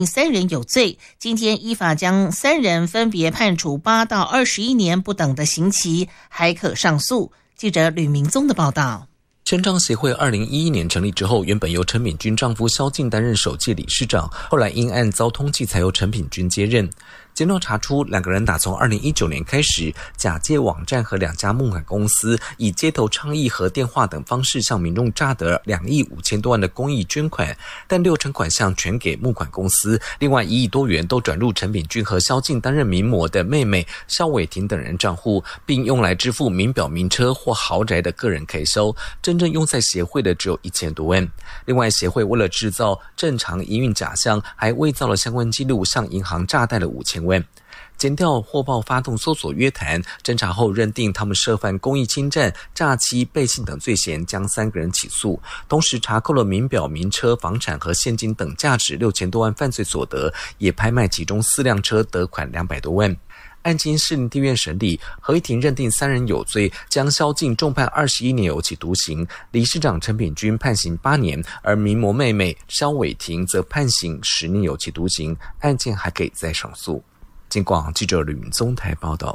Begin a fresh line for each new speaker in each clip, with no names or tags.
3人有罪，今天依法将3人分别判处8到21年不等的刑期，还可上诉。记者吕明宗的报道。
身障协会2011年成立之后，原本由陈炳君丈夫萧敬担任首届理事长，后来因案遭通缉，才由陈炳君接任。检调查出，两个人打从2019年开始，假借网站和2家募款公司，以街头倡议和电话等方式向民众诈得2亿5千多万的公益捐款，但60%款项全给募款公司，另外1亿多元都转入陈炳君和萧敬担任名模的妹妹萧伟婷等人账户，并用来支付名表、名车或豪宅的个人开销，真正用在协会的只有1000多万。另外，协会为了制造正常营运假象，还伪造了相关记录，向银行诈贷了5000万。检调获报发动搜索约谈，侦查后认定他们涉犯公益侵占、诈欺、背信等罪嫌，将3个人起诉。同时查扣了名表、名车、房产和现金等价值6000多万犯罪所得，也拍卖其中4辆车得款200多万。案经士林地院审理，合议庭认定3人有罪，将萧敬重判21年有期徒刑，理事长陈炳君判刑8年，而名模妹妹萧伟婷则判刑10年有期徒刑，案件还可以再上诉。经广记者吕明宗台报道。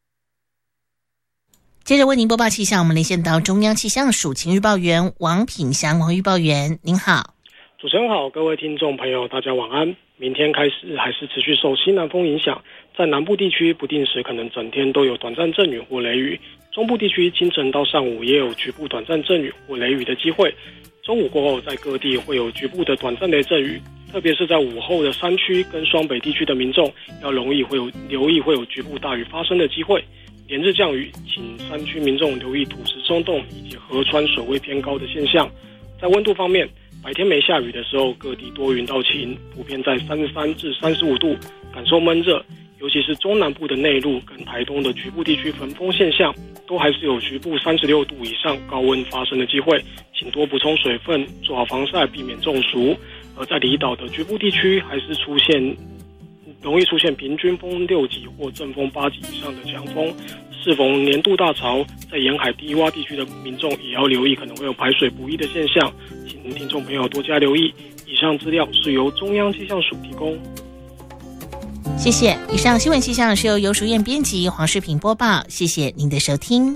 接着为您播报气象，我们连线到中央气象署晴预报员王品祥，王预报员您好。
主持人好，各位听众朋友大家晚安。明天开始还是持续受西南风影响，在南部地区不定时可能整天都有短暂阵雨或雷雨，中部地区清晨到上午也有局部短暂阵雨或雷雨的机会，中午过后在各地会有局部的短暂雷阵雨，特别是在午后的山区跟双北地区的民众要留意会有局部大雨发生的机会。连日降雨，请山区民众留意土石松动以及河川水位偏高的现象。在温度方面，白天没下雨的时候，各地多云到晴，普遍在33至35度，感受闷热。尤其是中南部的内陆跟台东的局部地区焚风现象，都还是有局部36度以上高温发生的机会，请多补充水分，做好防晒，避免中暑。而在离岛的局部地区，还是容易出现平均风6级或阵风8级以上的强风。适逢年度大潮，在沿海低洼地区的民众也要留意可能会有排水不易的现象，请听众朋友多加留意。以上资料是由中央气象署提供。
谢谢。以上新闻气象是由游淑燕编辑，黄世平播报。谢谢您的收听。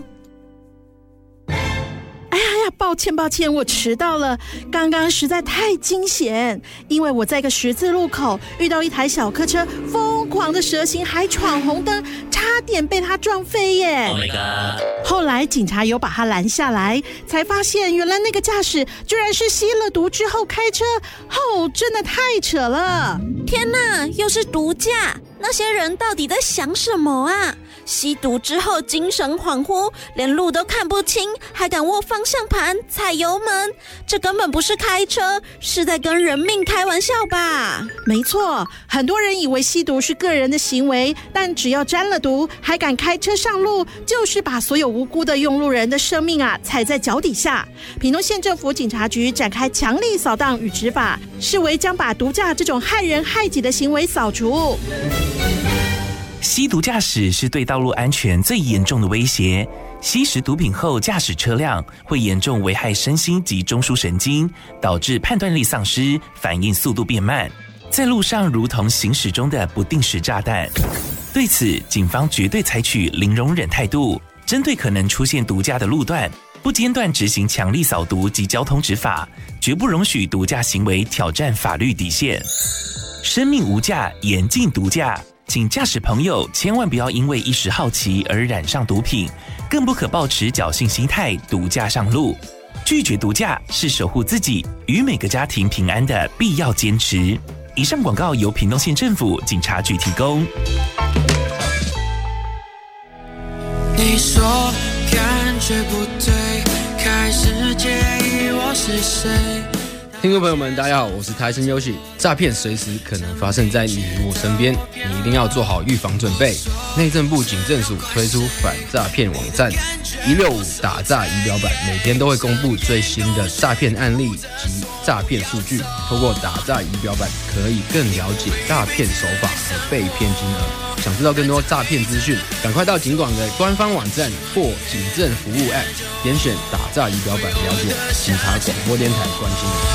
抱歉，我迟到了。刚刚实在太惊险，因为我在一个十字路口遇到一台小客车疯狂的蛇行，还闯红灯，差点被他撞飞耶。Oh my god！ 后来警察有把他拦下来，才发现原来那个驾驶居然是吸了毒之后开车，真的太扯了。
天哪，又是毒驾！那些人到底在想什么啊？吸毒之后精神恍惚，连路都看不清，还敢握方向盘踩油门，这根本不是开车，是在跟人命开玩笑吧？
没错，很多人以为吸毒是个人的行为，但只要沾了毒还敢开车上路，就是把所有无辜的用路人的生命踩在脚底下。屏东县政府警察局展开强力扫荡与执法，视为将把毒驾这种害人害己的行为扫除。
吸毒驾驶是对道路安全最严重的威胁。吸食毒品后驾驶车辆，会严重危害身心及中枢神经，导致判断力丧失，反应速度变慢，在路上如同行驶中的不定时炸弹。对此，警方绝对采取零容忍态度，针对可能出现毒驾的路段，不间断执行强力扫毒及交通执法，绝不容许毒驾行为挑战法律底线。生命无价，严禁毒驾。请驾驶朋友千万不要因为一时好奇而染上毒品，更不可抱持侥幸心态毒驾上路。拒绝毒驾是守护自己与每个家庭平安的必要坚持。以上广告由屏东县政府警察局提供。
你说感觉不对，开始介意我是谁。
听众朋友们，大家好，我是台生优喜。诈骗随时可能发生在你我身边，你一定要做好预防准备。内政部警政署推出反诈骗网站165打诈仪表板，每天都会公布最新的诈骗案例及诈骗数据。透过打诈仪表板，可以更了解诈骗手法和被骗金额。想知道更多诈骗资讯，赶快到警广的官方网站或警政服务 App， 点选打诈仪表板了解。警察广播电台关心你。